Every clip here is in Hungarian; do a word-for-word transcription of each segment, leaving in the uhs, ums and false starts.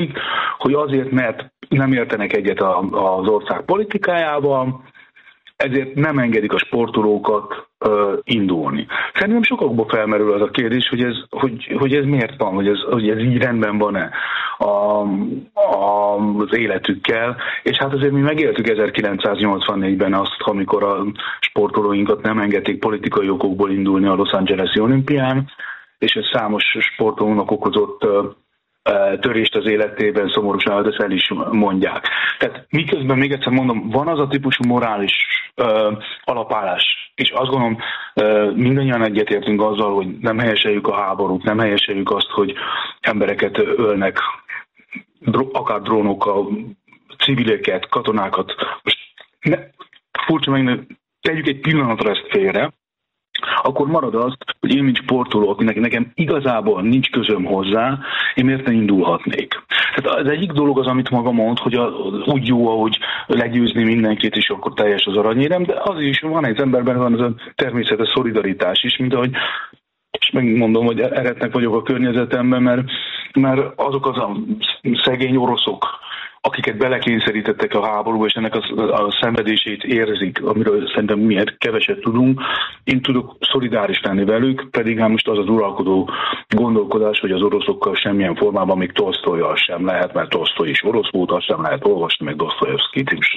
hogy azért, mert nem értenek egyet az ország politikájával, ezért nem engedik a sportolókat uh, indulni. Szerintem sokakból felmerül az a kérdés, hogy ez, hogy, hogy ez miért van, hogy ez, hogy ez így rendben van-e a, a, az életükkel, és hát azért mi megéltük ezerkilencszáznyolcvannégyben azt, amikor a sportolóinkat nem engedték politikai okokból indulni a Los Angeles-i olimpián, és ez számos sportolónak okozott uh, törést az életében, szomorúságot, ezt el is mondják. Tehát miközben, még egyszer mondom, van az a típusú morális uh, alapállás, és azt gondolom, uh, mindannyian egyetértünk azzal, hogy nem helyeseljük a háborút, nem helyeseljük azt, hogy embereket ölnek, dro- akár drónokkal, civileket, katonákat. Most ne, furcsa meg, tegyük egy pillanatra ezt félre, akkor marad az, hogy én, mint sportoló, akinek nekem igazából nincs közöm hozzá, én miért ne indulhatnék. Tehát az egyik dolog az, amit maga mond, hogy a, úgy jó, ahogy legyőzni mindenkit, és akkor teljes az aranyérem, de az is van, egy emberben van az a természetes szolidaritás is, mint ahogy, és megmondom, hogy eretnek vagyok a környezetemben, mert, mert azok az a szegény oroszok, akiket belekényszerítettek a háborúba, és ennek a, a szenvedését érzik, amiről szerintem miért keveset tudunk. Én tudok szolidáris lenni velük, pedig hát most az az uralkodó gondolkodás, hogy az oroszokkal semmilyen formában, még Tolsztojjal sem lehet, mert Tolsztoj is orosz volt, azt sem lehet olvasni, meg Dosztojevszkit, és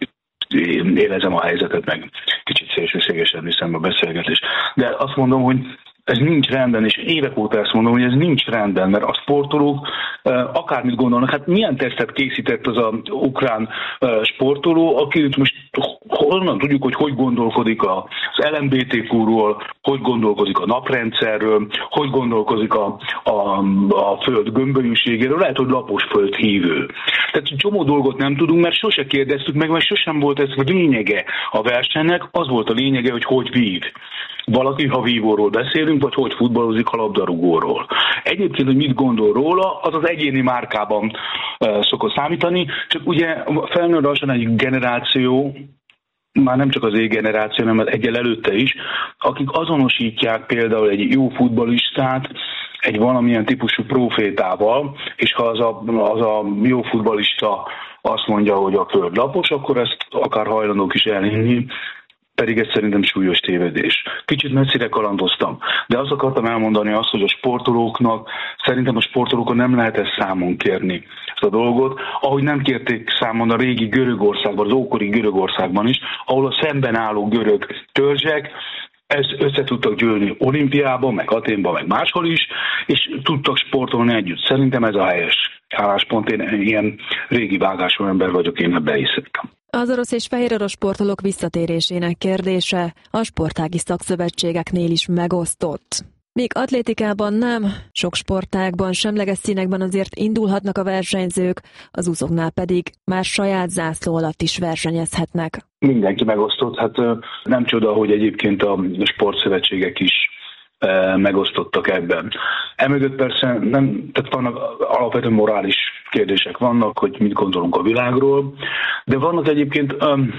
én élezem a helyzetet, meg kicsit szélsőségesen viszem a beszélgetést. De azt mondom, hogy ez nincs rendben, és évek óta ezt mondom, hogy ez nincs rendben, mert a sportolók akármit gondolnak. Hát milyen tesztet készített az a ukrán sportoló, aki most honnan tudjuk, hogy hogy gondolkodik az el em bé té kú-ról, hogy gondolkodik a naprendszerről, hogy gondolkozik a, a, a föld gömbölyűségéről, lehet, hogy lapos föld hívő. Tehát csomó dolgot nem tudunk, mert sose kérdeztük meg, mert sosem volt ez a lényege a versenynek, az volt a lényege, hogy hogy vív. Valaki, ha vívóról beszélünk, vagy hogy futballozik, ha labdarúgóról. Egyébként, hogy mit gondol róla, az az egyéni márkában uh, szokott számítani, csak ugye felnő lassan egy generáció, már nem csak az én generáció, hanem az egyel előtte is, akik azonosítják például egy jó futballistát egy valamilyen típusú profétával, és ha az a, az a jó futballista azt mondja, hogy a föld lapos, akkor ezt akár hajlandók is elhinni, pedig ez szerintem súlyos tévedés. Kicsit messzire kalandoztam, de azt akartam elmondani azt, hogy a sportolóknak, szerintem a sportolókon nem lehet ezt számon kérni, ezt a dolgot, ahogy nem kérték számon a régi Görögországban, az ókori Görögországban is, ahol a szemben álló görög törzsek ezt össze tudtak gyűlni olimpiában, meg Athénban, meg máshol is, és tudtak sportolni együtt. Szerintem ez a helyes álláspont. Én ilyen régi vágású ember vagyok, én ebbe hiszek. Az orosz és fehér-orosz sportolók visszatérésének kérdése a sportági szakszövetségeknél is megosztott. Míg atlétikában nem, sok sportágban, semleges színekben azért indulhatnak a versenyzők, az úszóknál pedig már saját zászló alatt is versenyezhetnek. Mindenki megosztott, hát nem csoda, hogy egyébként a sportszövetségek is megosztottak ebben. Emögött persze nem, tehát vannak alapvetően morális kérdések vannak, hogy mit gondolunk a világról, de vannak egyébként um,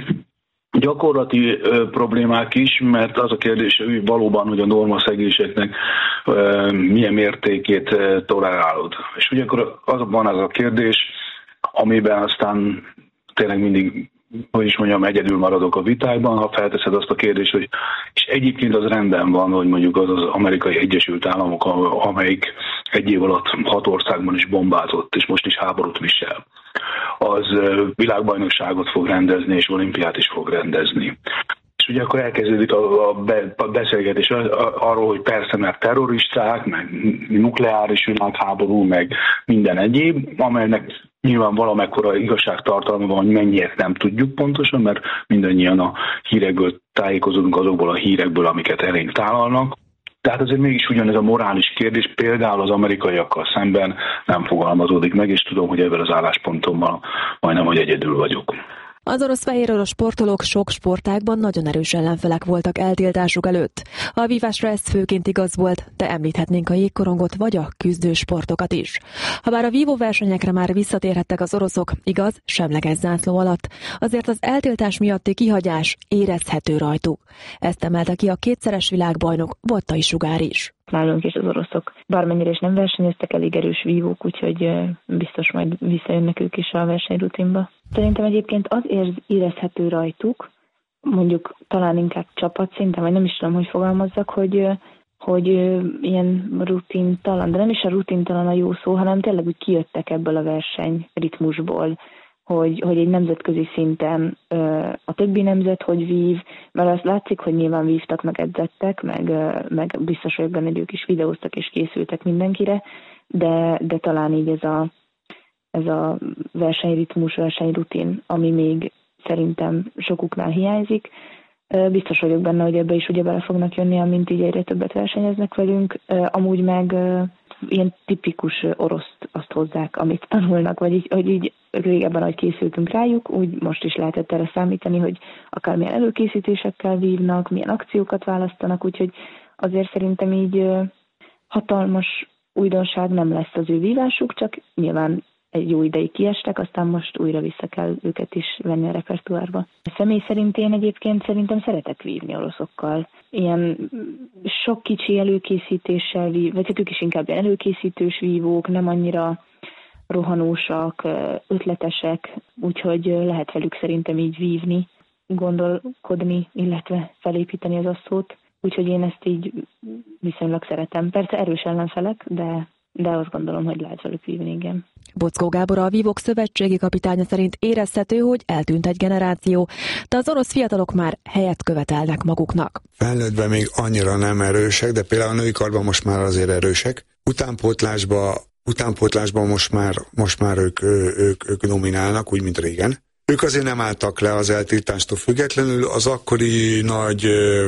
gyakorlati uh, problémák is, mert az a kérdés, hogy valóban, hogy a normaszegéseknek uh, milyen mértékét uh, tolerálod. És ugye akkor az van az a kérdés, amiben aztán tényleg mindig, hogy is mondjam, egyedül maradok a vitákban, ha felteszed azt a kérdést, hogy és egyébként az rendben van, hogy mondjuk az az Amerikai Egyesült Államok, amelyik egy év alatt hat országban is bombázott, és most is háborút visel, az világbajnokságot fog rendezni, és olimpiát is fog rendezni. És ugye akkor elkezdődik a, a, be, a beszélgetés arról, hogy persze, mert terroristák, meg nukleáris világháború, meg minden egyéb, amelynek nyilván valamekkora igazságtartalma van, hogy mennyiért nem tudjuk pontosan, mert mindannyian a hírekből tájékozódunk azokból a hírekből, amiket elénk tálalnak. Tehát azért mégis ugyanez a morális kérdés például az amerikaiakkal szemben nem fogalmazódik meg, és tudom, hogy ebben az álláspontommal majdnem, hogy egyedül vagyok. Az orosz-fehér-orosz sportolók sok sportágban nagyon erős ellenfelek voltak eltiltásuk előtt. A vívásra ez főként igaz volt, de említhetnénk a jégkorongot vagy a küzdő sportokat is. Habár a vívó versenyekre már visszatérhettek az oroszok, igaz, semleges zászló alatt, azért az eltiltás miatti kihagyás érezhető rajtuk. Ezt emelte ki a kétszeres világbajnok Bottai Sugár is. Nálunk is az oroszok bármennyire is nem versenyeztek, elég erős vívók, úgyhogy biztos majd visszajönnek ők is a versenyrutinba. Szerintem egyébként az érezhető rajtuk, mondjuk talán inkább csapatszinten, vagy nem is tudom, hogy fogalmazzak, hogy, hogy ilyen rutintalan, de nem is a rutintalan a jó szó, hanem tényleg úgy kijöttek ebből a versenyritmusból, hogy, hogy egy nemzetközi szinten a többi nemzet hogy vív, mert azt látszik, hogy nyilván vívtak, meg edzettek, meg, meg biztos vagyok benne, hogy ők is videóztak és készültek mindenkire, de, de talán így ez a, ez a versenyritmus, versenyrutin, ami még szerintem sokuknál hiányzik. Biztos vagyok benne, hogy ebbe is ugye bele fognak jönni, amint így egyre többet versenyeznek velünk. Amúgy meg ilyen tipikus oroszt azt hozzák, amit tanulnak, vagy így, hogy így régebben, ahogy készültünk rájuk, úgy most is lehetett erre számítani, hogy akár milyen előkészítésekkel vívnak, milyen akciókat választanak, úgyhogy azért szerintem így hatalmas újdonság nem lesz az ő vívásuk, csak nyilván egy jó ideig kiestek, aztán most újra vissza kell őket is venni a repertoárba. A személy szerint én egyébként szerintem szeretek vívni oroszokkal. Ilyen sok kicsi előkészítéssel vív, vagy ők is inkább előkészítős vívók, nem annyira rohanósak, ötletesek, úgyhogy lehet velük szerintem így vívni, gondolkodni, illetve felépíteni az asszót. Úgyhogy én ezt így viszonylag szeretem. Persze erős ellenfelek, de de azt gondolom, hogy lehet velük vívni, igen. Bockó Gábor, a Vívók szövetségi kapitánya szerint érezhető, hogy eltűnt egy generáció, de az orosz fiatalok már helyet követelnek maguknak. Felnőttben még annyira nem erősek, de például a női karban most már azért erősek. Utánpótlásban, utánpótlásban most már, most már ők, ők, ők dominálnak, úgy, mint régen. Ők azért nem álltak le az eltiltástól függetlenül, az akkori nagy ö,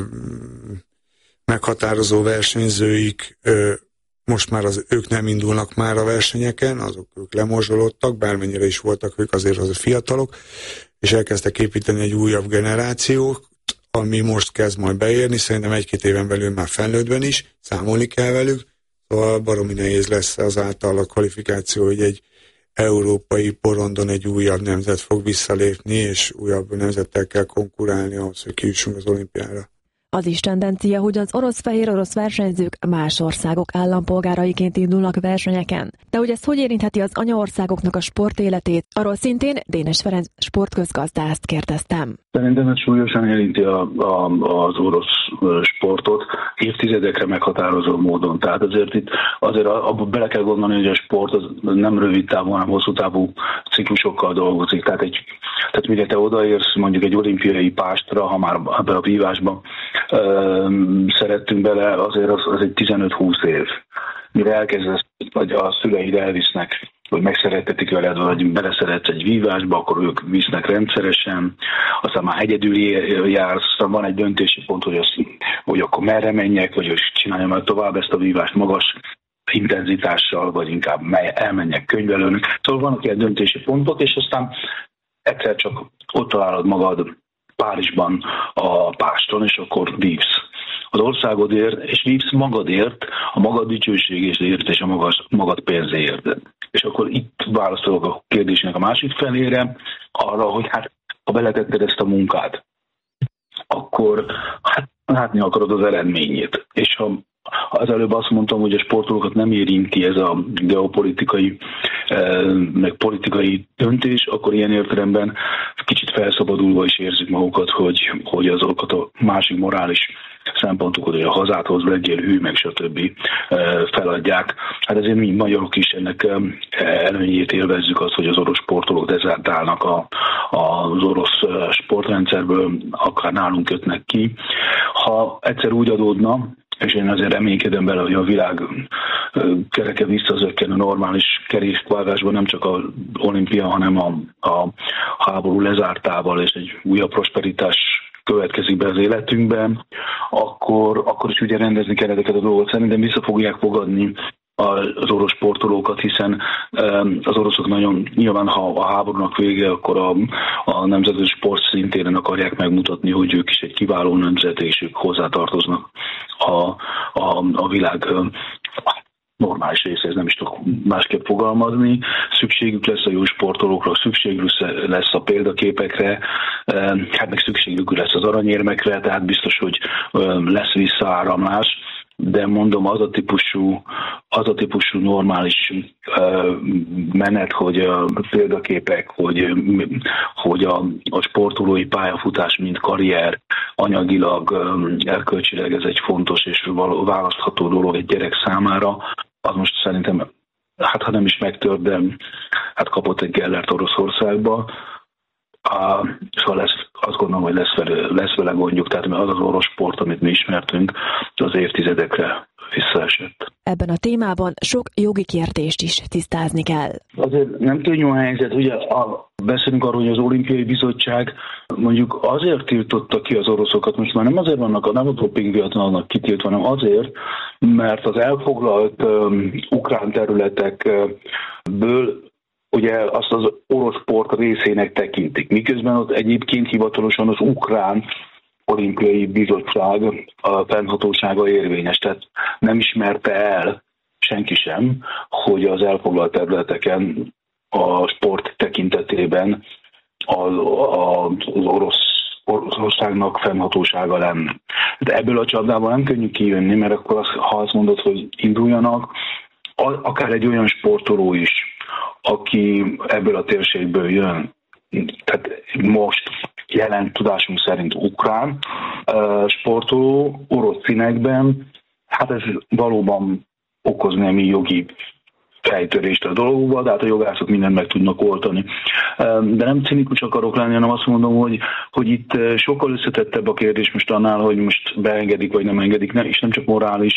meghatározó versenyzőik ö, most már az, ők nem indulnak már a versenyeken, azok ők lemorzsolódtak, bármennyire is voltak ők azért az fiatalok, és elkezdtek építeni egy újabb generációt, ami most kezd majd beérni, szerintem egy-két éven belül már felnőttben is, számolni kell velük, szóval baromi nehéz lesz azáltal a kvalifikáció, hogy egy európai porondon egy újabb nemzet fog visszalépni, és újabb nemzettel kell konkurálni ahhoz, hogy kijussunk az olimpiára. Az is tendencia, hogy az orosz-fehér-orosz versenyzők más országok állampolgáraiként indulnak versenyeken. De hogy ez hogy érintheti az anyaországoknak a sportéletét, arról szintén Dénes Ferenc sportközgazdászt kérdeztem. Szerintem ez súlyosan érinti a, a, az orosz sportot évtizedekre meghatározó módon. Tehát azért itt azért abba bele kell gondolni, hogy a sport az nem rövid távú, hanem hosszú távú ciklusokkal dolgozik. Tehát, egy, tehát mire te odaérsz mondjuk egy olimpiai pástra, ha már ebbe a vívásban ö, szerettünk bele, azért az, az egy tizenöt-húsz év. Mire elkezdesz, vagy a szüleid elvisznek, hogy megszerettetik veled, vagy beleszeretsz egy vívásba, akkor ők visznek rendszeresen, aztán már egyedül jársz, aztán van egy döntési pont, hogy, az, hogy akkor merre menjek, vagy hogy csináljam már tovább ezt a vívást magas intenzitással, vagy inkább elmenjek könyvelőnek. Szóval vannak ilyen döntési pontok, és aztán egyszer csak ott találod magad Párizsban a páston, és akkor vívsz az országodért, és vívsz magadért, a magad dicsőségért és a magas, magad pénzéért. És akkor itt válaszolok a kérdésnek a másik felére, arra, hogy hát ha beletetted ezt a munkát, akkor hát látni akarod az eredményét. És ha az előbb azt mondtam, hogy a sportolókat nem érinti ez a geopolitikai, meg politikai döntés, akkor ilyen értelemben kicsit felszabadulva is érzik magukat, hogy, hogy azokat a másik morális szempontokat, hogy a hazádhoz legyél hű, meg stb. Feladják. Hát ezért mi magyarok is ennek előnyét élvezzük azt, hogy az orosz sportolók dezertálnak a, az orosz sportrendszerből, akár nálunk kötnek ki. Ha egyszer úgy adódna, és én azért reménykedem bele, hogy a világ kereke visszazökken a normális kerékvágásban, nem csak az olimpia, hanem a, a háború lezártával, és egy újabb prosperitás következik be az életünkben, akkor, akkor is ugye rendezni kell ezeket a dolgot. Szerintem vissza fogják fogadni az orosz sportolókat, hiszen az oroszok nagyon nyilván, ha a háborúnak vége, akkor a, a nemzetközi sport szintéren akarják megmutatni, hogy ők is egy kiváló nemzet, és ők hozzátartoznak a, a, a világ normális részéhez, nem is tudok másképp fogalmazni. Szükségük lesz a jó sportolókra, szükségük lesz a példaképekre, hát meg szükségük lesz az aranyérmekre, tehát biztos, hogy lesz visszaáramlás, de mondom, az a típusú, az a típusú normális uh, menet, hogy a példaképek, hogy, hogy a, a sportolói pályafutás, mint karrier, anyagilag, um, erkölcsileg ez egy fontos és választható dolog egy gyerek számára, az most szerintem, hát ha nem is megtört, de hát kapott egy Gellert Oroszországba. Uh, szóval lesz, azt gondolom, hogy lesz vele, lesz vele gondjuk, tehát az az orosz sport, amit mi ismertünk, az évtizedekre visszaesett. Ebben a témában sok jogi kérdést is tisztázni kell. Azért nem könnyű a helyzet, ugye a, beszélünk arról, hogy az Olimpiai Bizottság mondjuk azért tiltotta ki az oroszokat, most már nem azért vannak, nem a doping miatt vannak kitiltva, hanem azért, mert az elfoglalt um, ukrán területekből ugye azt az orosz sport részének tekintik. Miközben ott egyébként hivatalosan az ukrán Olimpiai Bizottság a fennhatósága érvényes. Tehát nem ismerte el senki sem, hogy az elfoglalt területeken a sport tekintetében az, az orosz Oroszországnak fennhatósága lenne. De ebből a csapdából nem könnyű kijönni, mert akkor az, ha azt mondod, hogy induljanak, akár egy olyan sportoló is, aki ebből a térségből jön, tehát most jelen tudásunk szerint ukrán sportoló, orosz színekben, hát ez valóban okoz némi jogi fejtörést a dologba, de hát a jogászok mindent meg tudnak oltani. De nem cinikus akarok lenni, hanem azt mondom, hogy, hogy itt sokkal összetettebb a kérdés most annál, hogy most beengedik vagy nem engedik, és nem csak morális,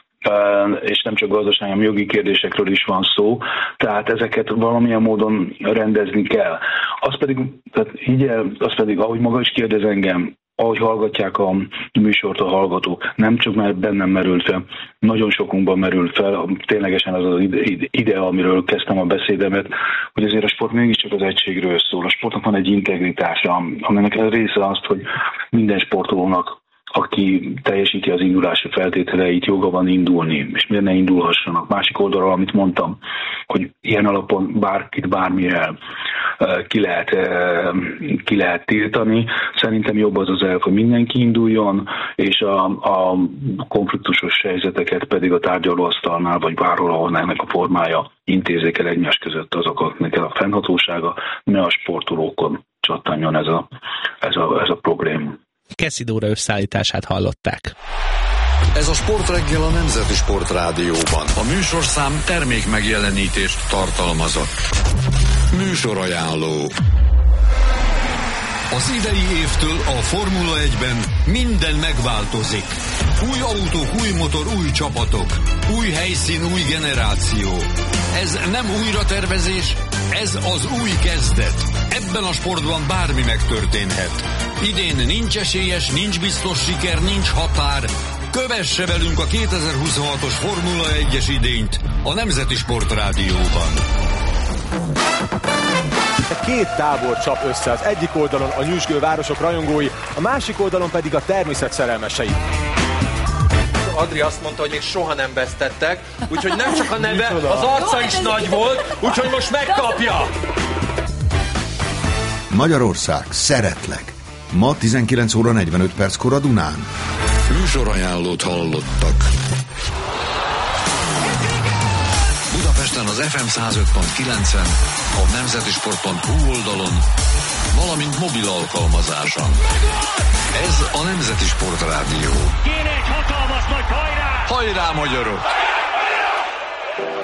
és nem csak gazdasági, hanem jogi kérdésekről is van szó, tehát ezeket valamilyen módon rendezni kell. Az pedig, tehát higgyel, az pedig, ahogy maga is kérdez engem, ahogy hallgatják a műsort a hallgatók, nem csak már bennem merült fel, nagyon sokunkban merült fel, ténylegesen az az ide, amiről kezdtem a beszédemet, hogy azért a sport mégiscsak az egységről szól. A sportnak van egy integritása, aminek része azt, hogy minden sportolónak, aki teljesíti az indulási feltételeit, joga van indulni, és miért ne indulhassanak. Másik oldalról, amit mondtam, hogy ilyen alapon bárkit bármire ki lehet, ki lehet tiltani. Szerintem jobb az az elv, hogy mindenki induljon, és a, a konfliktusos helyzeteket pedig a tárgyalóasztalnál, vagy bárhol, ahol ennek a formája intézzék el egymás között azoknak a fennhatósága, ne a sportolókon csattanjon ez a, ez a, ez a probléma. Keszid Dóra összeállítását hallották. Ez a Sportreggel a Nemzeti Sportrádióban. A műsorszám termék megjelenítést tartalmazott. Műsorajánló. Az idei évtől a Formula egyben minden megváltozik. Új autók, új motor, új csapatok. Új helyszín, új generáció. Ez nem újratervezés, ez az új kezdet. Ebben a sportban bármi megtörténhet. Idén nincs esélyes, nincs biztos siker, nincs határ. Kövesse velünk a kétezer-huszonhatos Formula egyes idényt a Nemzeti Sportrádióban. Két tábor csap össze, az egyik oldalon a nyüzsgő városok rajongói, a másik oldalon pedig a természet szerelmesei. Adri azt mondta, hogy még soha nem vesztettek, úgyhogy nem csak a neve, az arca is nagy volt, úgyhogy most megkapja! Magyarország, szeretlek! Ma tizenkilenc óra negyvenöt perckor a Dunán. Műsorajánlót hallottak. Budapesten az ef em száz öt pont kilencen, a nemzetisport pont hu oldalon, valamint mobil alkalmazáson. Ez a Nemzeti Sportrádió. Kéne egy hatalmas nagy hajrá! Hajrá, magyarok!